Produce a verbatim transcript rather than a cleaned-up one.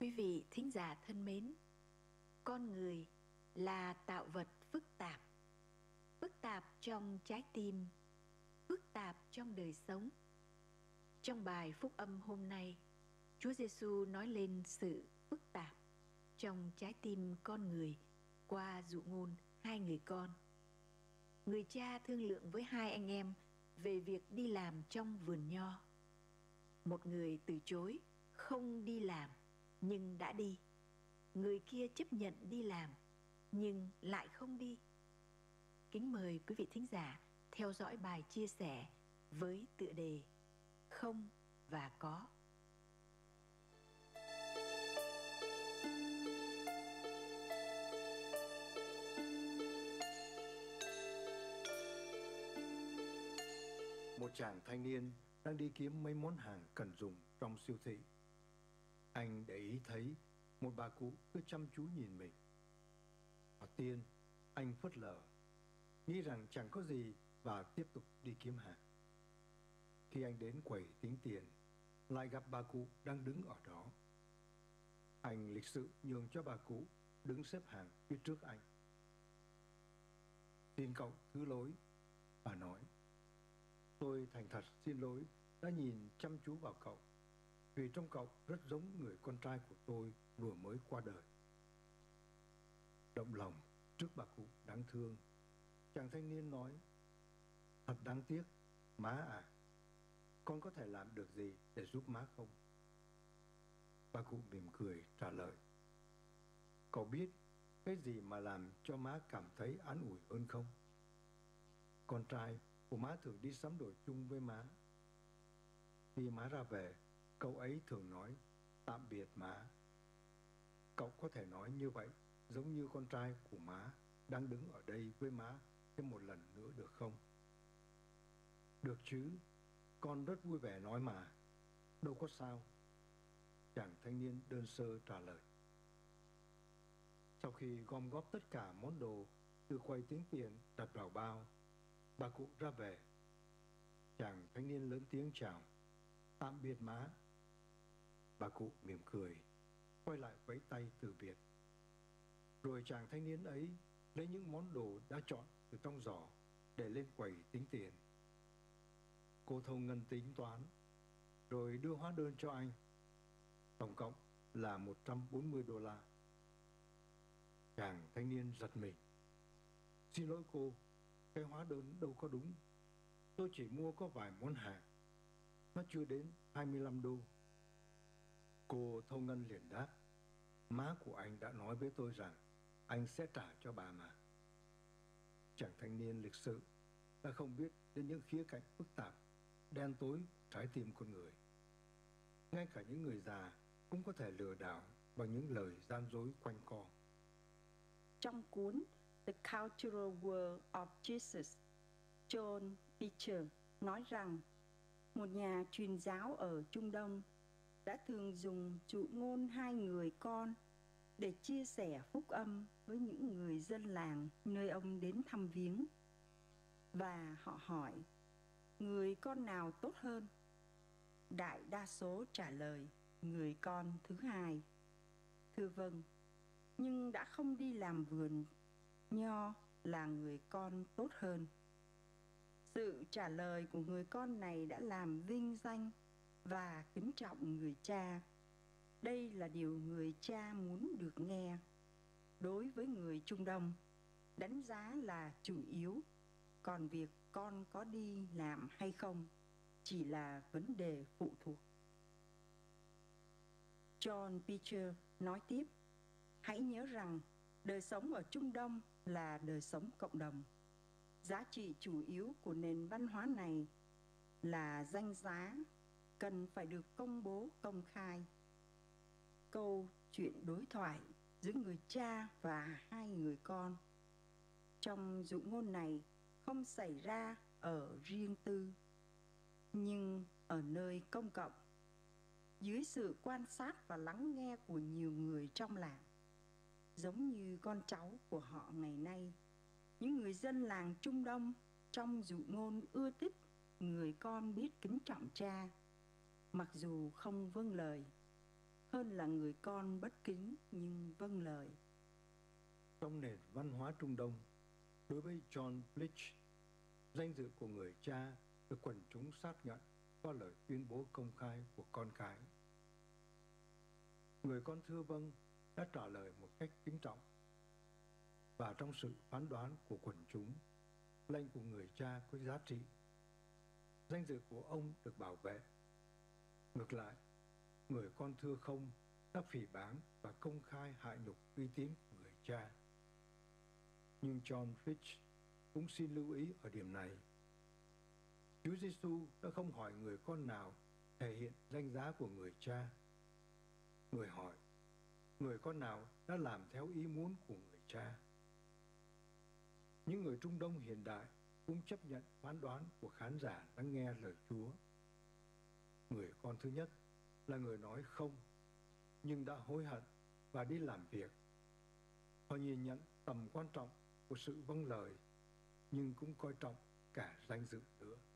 Quý vị thính giả thân mến, con người là tạo vật phức tạp, phức tạp trong trái tim, phức tạp trong đời sống. Trong bài phúc âm hôm nay, Chúa Giêsu nói lên sự phức tạp trong trái tim con người qua dụ ngôn hai người con. Người cha thương lượng với hai anh em về việc đi làm trong vườn nho. Một người từ chối không đi làm nhưng đã đi. Người kia chấp nhận đi làm nhưng lại không đi. Kính mời quý vị thính giả theo dõi bài chia sẻ với tựa đề Không và Có. Một chàng thanh niên đang đi kiếm mấy món hàng cần dùng trong siêu thị. Anh để ý thấy một bà cụ cứ chăm chú nhìn mình. Đầu tiên, anh phớt lờ, nghĩ rằng chẳng có gì và tiếp tục đi kiếm hàng. Khi anh đến quầy tính tiền, lại gặp bà cụ đang đứng ở đó. Anh lịch sự nhường cho bà cụ đứng xếp hàng phía trước anh. "Xin cậu thứ lỗi," bà nói. "Tôi thành thật xin lỗi đã nhìn chăm chú vào cậu, vì trông cậu rất giống người con trai của tôi vừa mới qua đời." Động lòng trước bà cụ đáng thương, chàng thanh niên nói: "Thật đáng tiếc, má à. Con có thể làm được gì để giúp má không?" Bà cụ mỉm cười trả lời: "Cậu biết cái gì mà làm cho má cảm thấy an ủi hơn không? Con trai của má thường đi sắm đồ chung với má. Khi má ra về, cậu ấy thường nói tạm biệt má. Cậu có thể nói như vậy giống như con trai của má đang đứng ở đây với má thêm một lần nữa được không?" "Được chứ, con rất vui vẻ nói mà. Đâu có sao," chàng thanh niên đơn sơ trả lời. Sau khi gom góp tất cả món đồ từ quầy tính tiền đặt vào bao, bà cụ ra về. Chàng thanh niên lớn tiếng chào: "Tạm biệt má." Bà cụ mỉm cười, quay lại vẫy tay từ biệt. Rồi chàng thanh niên ấy lấy những món đồ đã chọn từ trong giỏ để lên quầy tính tiền. Cô thâu ngân tính toán, rồi đưa hóa đơn cho anh. Tổng cộng là một trăm bốn mươi đô la. Chàng thanh niên giật mình: "Xin lỗi cô, cái hóa đơn đâu có đúng. Tôi chỉ mua có vài món hàng. Nó chưa đến hai mươi lăm đô. Cô thâu ngân liền đáp: "Má của anh đã nói với tôi rằng anh sẽ trả cho bà mà." Chàng thanh niên lịch sự đã không biết đến những khía cạnh phức tạp, đen tối trái tim con người. Ngay cả những người già cũng có thể lừa đảo bằng những lời gian dối quanh co. Trong cuốn The Cultural World of Jesus, John Piper nói rằng một nhà truyền giáo ở Trung Đông đã thường dùng dụ ngôn hai người con để chia sẻ phúc âm với những người dân làng nơi ông đến thăm viếng. Và họ hỏi, người con nào tốt hơn? Đại đa số trả lời, người con thứ hai. Thưa vâng, nhưng đã không đi làm vườn nho là người con tốt hơn. Sự trả lời của người con này đã làm vinh danh và kính trọng người cha. Đây là điều người cha muốn được nghe. Đối với người Trung Đông, đánh giá là chủ yếu, còn việc con có đi làm hay không chỉ là vấn đề phụ thuộc. John Piper nói tiếp, hãy nhớ rằng đời sống ở Trung Đông là đời sống cộng đồng. Giá trị chủ yếu của nền văn hóa này là danh giá, cần phải được công bố công khai. Câu chuyện đối thoại giữa người cha và hai người con trong dụ ngôn này không xảy ra ở riêng tư, nhưng ở nơi công cộng, dưới sự quan sát và lắng nghe của nhiều người trong làng. Giống như con cháu của họ ngày nay, những người dân làng Trung Đông trong dụ ngôn ưa thích người con biết kính trọng cha, mặc dù không vâng lời, hơn là người con bất kính nhưng vâng lời. Trong nền văn hóa Trung Đông, đối với John Bleach, danh dự của người cha được quần chúng xác nhận qua lời tuyên bố công khai của con cái. Người con thưa vâng đã trả lời một cách kính trọng. Và trong sự phán đoán của quần chúng, lệnh của người cha có giá trị. Danh dự của ông được bảo vệ. Ngược lại, người con thưa không đã phỉ báng và công khai hại nhục uy tín của người cha. Nhưng John Fitch cũng xin lưu ý ở điểm này. Chúa Giêsu đã không hỏi người con nào thể hiện danh giá của người cha. Người hỏi, người con nào đã làm theo ý muốn của người cha. Những người Trung Đông hiện đại cũng chấp nhận phán đoán của khán giả lắng nghe lời Chúa. Người con thứ nhất là người nói không, nhưng đã hối hận và đi làm việc. Họ nhìn nhận tầm quan trọng của sự vâng lời, nhưng cũng coi trọng cả danh dự nữa.